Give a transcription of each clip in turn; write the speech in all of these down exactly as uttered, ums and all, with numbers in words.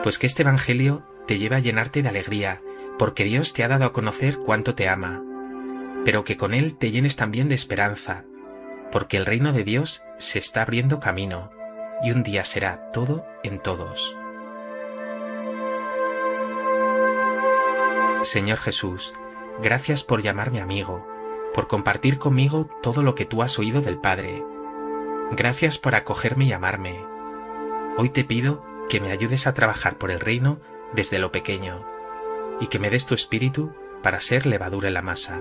Pues que este Evangelio te lleve a llenarte de alegría, porque Dios te ha dado a conocer cuánto te ama, pero que con él te llenes también de esperanza, porque el reino de Dios se está abriendo camino, y un día será todo en todos. Señor Jesús, gracias por llamarme amigo, por compartir conmigo todo lo que tú has oído del Padre. Gracias por acogerme y amarme. Hoy te pido que me ayudes a trabajar por el reino desde lo pequeño, y que me des tu espíritu para ser levadura en la masa.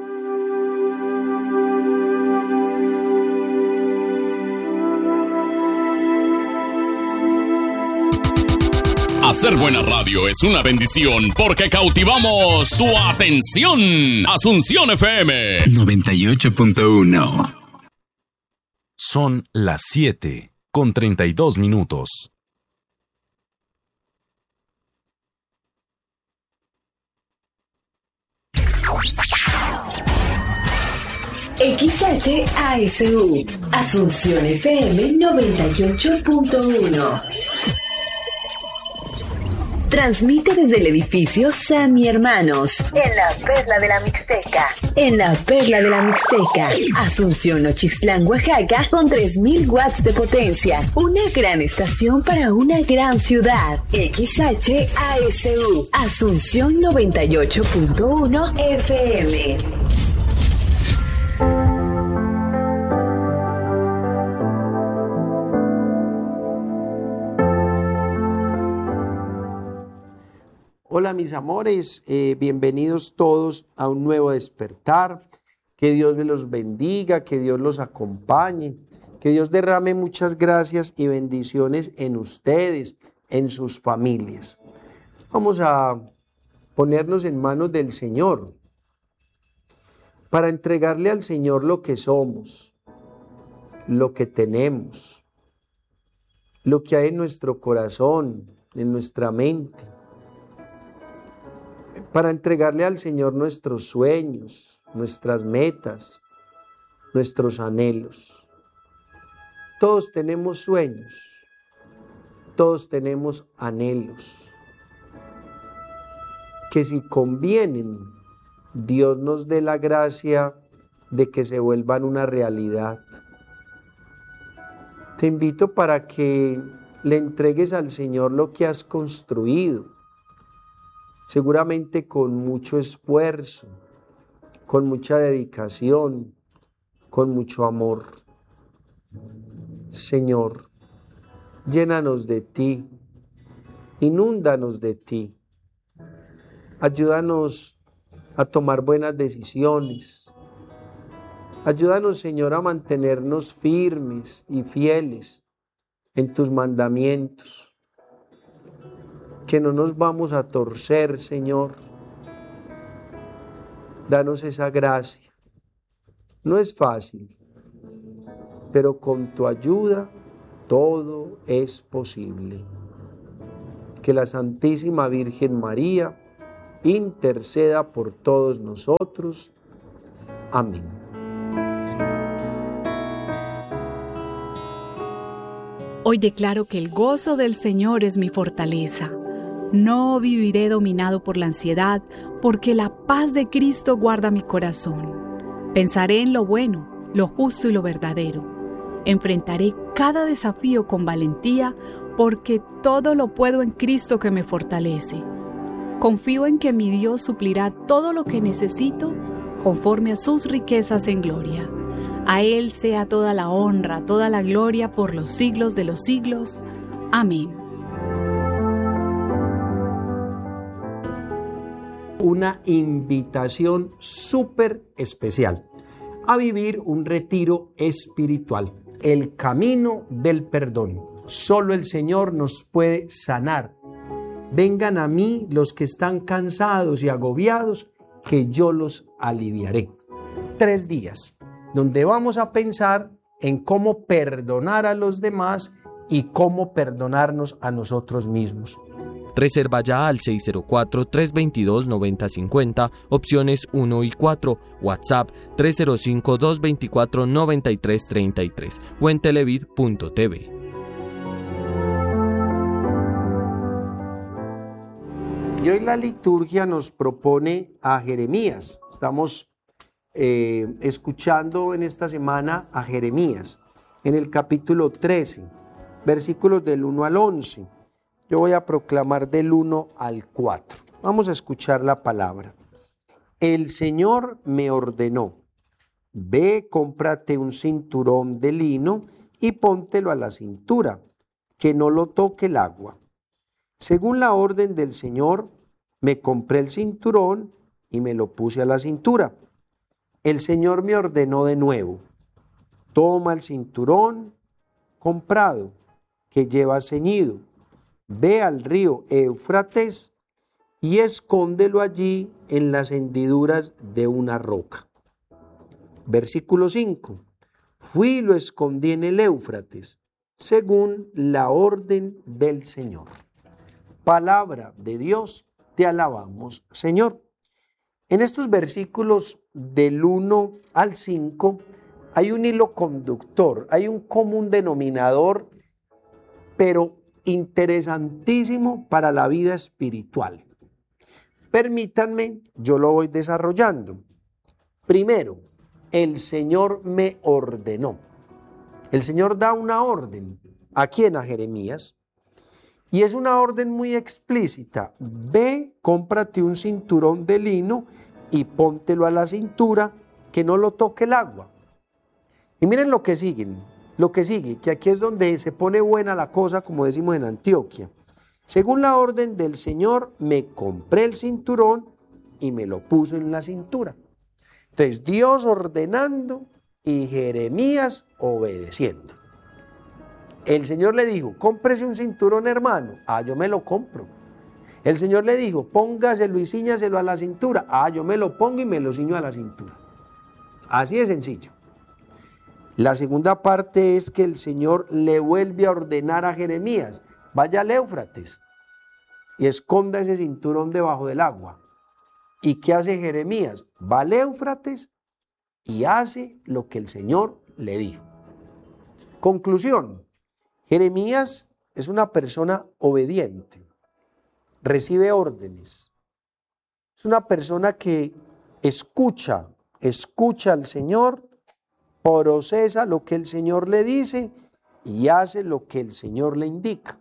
Hacer buena radio es una bendición porque cautivamos su atención. Asunción F M noventa y ocho punto uno. Son las siete con treinta y dos minutos. X H A S U, Asunción F M noventa y ocho punto uno. Transmite desde el edificio Sammy Hermanos, en la Perla de la Mixteca. En la Perla de la Mixteca, Asunción Nochixtlán, Oaxaca, con tres mil watts de potencia. Una gran estación para una gran ciudad. X H A S U, Asunción noventa y ocho punto uno F M. Hola mis amores, eh, bienvenidos todos a un nuevo despertar. Que Dios me los bendiga, que Dios los acompañe, que Dios derrame muchas gracias y bendiciones en ustedes, en sus familias. Vamos a ponernos en manos del Señor para entregarle al Señor lo que somos, lo que tenemos, lo que hay en nuestro corazón, en nuestra mente. Para entregarle al Señor nuestros sueños, nuestras metas, nuestros anhelos. Todos tenemos sueños, todos tenemos anhelos, que si convienen, Dios nos dé la gracia de que se vuelvan una realidad. Te invito para que le entregues al Señor lo que has construido, seguramente con mucho esfuerzo, con mucha dedicación, con mucho amor. Señor, llénanos de ti, inúndanos de ti, ayúdanos a tomar buenas decisiones, ayúdanos, Señor, a mantenernos firmes y fieles en tus mandamientos, que no nos vamos a torcer, Señor. Danos esa gracia. No es fácil, pero con tu ayuda todo es posible. Que la Santísima Virgen María interceda por todos nosotros. Amén. Hoy declaro que el gozo del Señor es mi fortaleza. No viviré dominado por la ansiedad, porque la paz de Cristo guarda mi corazón. Pensaré en lo bueno, lo justo y lo verdadero. Enfrentaré cada desafío con valentía, porque todo lo puedo en Cristo que me fortalece. Confío en que mi Dios suplirá todo lo que necesito conforme a sus riquezas en gloria. A Él sea toda la honra, toda la gloria por los siglos de los siglos. Amén. Una invitación súper especial a vivir un retiro espiritual, el camino del perdón. Solo el Señor nos puede sanar. Vengan a mí los que están cansados y agobiados, que yo los aliviaré. Tres días, donde vamos a pensar en cómo perdonar a los demás y cómo perdonarnos a nosotros mismos. Reserva ya al seis cero cuatro, tres dos dos, nueve cero cinco cero, opciones uno y cuatro, WhatsApp tres cero cinco, dos dos cuatro, nueve tres tres tres o en televid punto t v. Y hoy la liturgia nos propone a Jeremías. Estamos eh, escuchando en esta semana a Jeremías, en el capítulo trece, versículos del uno al once. Yo voy a proclamar del uno al cuatro. Vamos a escuchar la palabra. El Señor me ordenó: ve, cómprate un cinturón de lino y póntelo a la cintura, que no lo toque el agua. Según la orden del Señor, me compré el cinturón y me lo puse a la cintura. El Señor me ordenó de nuevo: toma el cinturón comprado que llevas ceñido, ve al río Éufrates y escóndelo allí en las hendiduras de una roca. Versículo cinco. Fui y lo escondí en el Éufrates, según la orden del Señor. Palabra de Dios, te alabamos, Señor. En estos versículos del uno al cinco hay un hilo conductor, hay un común denominador, pero interesantísimo para la vida espiritual. Permítanme, yo lo voy desarrollando. Primero, el Señor me ordenó. El Señor da una orden. ¿A quién? A Jeremías. Y es una orden muy explícita. Ve, cómprate un cinturón de lino y póntelo a la cintura, que no lo toque el agua. Y miren lo que siguen, lo que sigue, que aquí es donde se pone buena la cosa, como decimos en Antioquia. Según la orden del Señor, me compré el cinturón y me lo puse en la cintura. Entonces, Dios ordenando y Jeremías obedeciendo. El Señor le dijo: cómprese un cinturón, hermano. Ah, yo me lo compro. El Señor le dijo: póngaselo y cíñaselo a la cintura. Ah, yo me lo pongo y me lo ciño a la cintura. Así de sencillo. La segunda parte es que el Señor le vuelve a ordenar a Jeremías: vaya al Éufrates y esconda ese cinturón debajo del agua. ¿Y qué hace Jeremías? Va al Éufrates y hace lo que el Señor le dijo. Conclusión: Jeremías es una persona obediente, recibe órdenes. Es una persona que escucha, escucha al Señor, procesa lo que el Señor le dice y hace lo que el Señor le indica.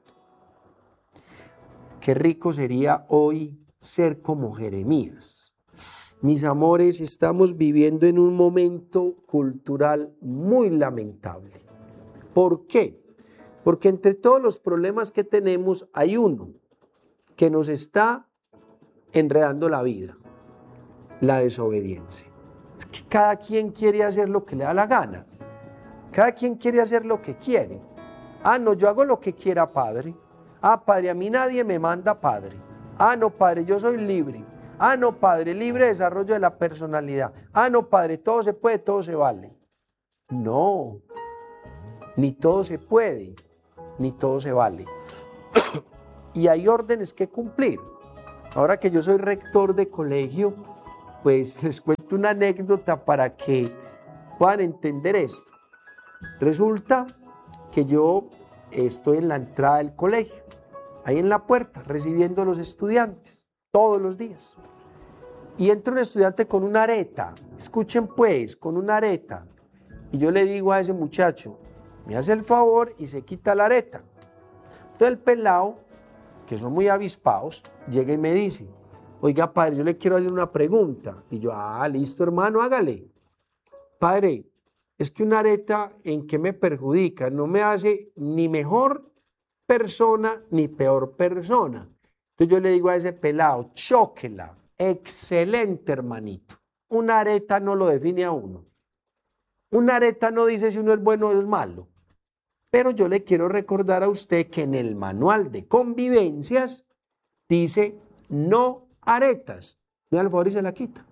Qué rico sería hoy ser como Jeremías. Mis amores, estamos viviendo en un momento cultural muy lamentable. ¿Por qué? Porque entre todos los problemas que tenemos hay uno que nos está enredando la vida: la desobediencia. Es que cada quien quiere hacer lo que le da la gana. Cada quien quiere hacer lo que quiere. Ah, no, yo hago lo que quiera, padre. Ah, padre, a mí nadie me manda, padre. Ah, no, padre, yo soy libre. Ah, no, padre, libre desarrollo de la personalidad. Ah, no, padre, todo se puede, todo se vale. No, ni todo se puede, ni todo se vale. Y hay órdenes que cumplir. Ahora que yo soy rector de colegio, pues les cuento una anécdota para que puedan entender esto. Resulta que yo estoy en la entrada del colegio, ahí en la puerta, recibiendo a los estudiantes todos los días. Y entra un estudiante con una areta, escuchen pues, con una areta. Y yo le digo a ese muchacho: me hace el favor y se quita la areta. Entonces el pelado, que son muy avispados, llega y me dice: oiga, padre, yo le quiero hacer una pregunta. Y yo: ah, listo, hermano, hágale. Padre, es que una areta, ¿en qué me perjudica? No me hace ni mejor persona ni peor persona. Entonces yo le digo a ese pelado: chóquela. Excelente, hermanito. Una areta no lo define a uno. Una areta no dice si uno es bueno o es malo. Pero yo le quiero recordar a usted que en el manual de convivencias dice: no aretas. Me da el favor y se la quita.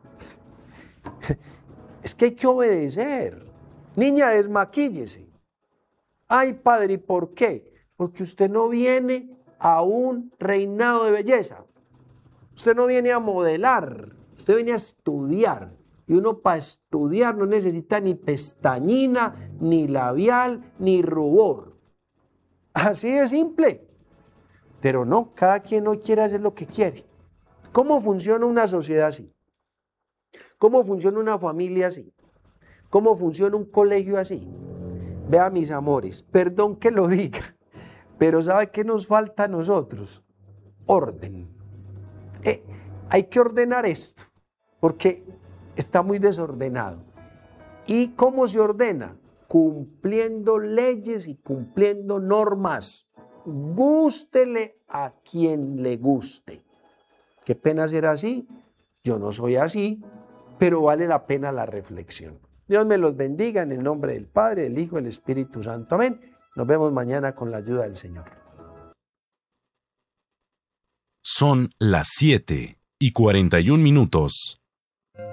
Es que hay que obedecer. Niña, desmaquíllese. Ay, padre, ¿y por qué? Porque usted no viene a un reinado de belleza. Usted no viene a modelar. Usted viene a estudiar. Y uno para estudiar no necesita ni pestañina, ni labial, ni rubor. Así de simple. Pero no, cada quien hoy quiere hacer lo que quiere. ¿Cómo funciona una sociedad así? ¿Cómo funciona una familia así? ¿Cómo funciona un colegio así? Vea, mis amores, perdón que lo diga, pero ¿sabe qué nos falta a nosotros? Orden. Eh, hay que ordenar esto, porque está muy desordenado. ¿Y cómo se ordena? Cumpliendo leyes y cumpliendo normas. Gústele a quien le guste. Qué pena ser así, yo no soy así, pero vale la pena la reflexión. Dios me los bendiga en el nombre del Padre, del Hijo y del Espíritu Santo. Amén. Nos vemos mañana con la ayuda del Señor. Son las siete y cuarenta y un minutos.